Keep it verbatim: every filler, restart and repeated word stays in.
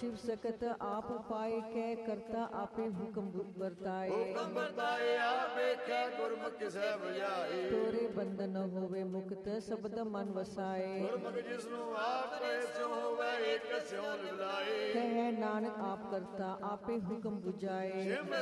शिव सकत आप उपाय कै करता आपे हुक्म वरताए। हुक्म वरताए आप देखै गुरमुख किसै बुझाई। तोरे बंधन होवे मुक्त शब्द मन वसाए। गुरमुख जिसनु आप कहे स्यों होवे एक स्यों लिवलाए। कहे नानक आप करता आपे हुक्म बुझाए। सिम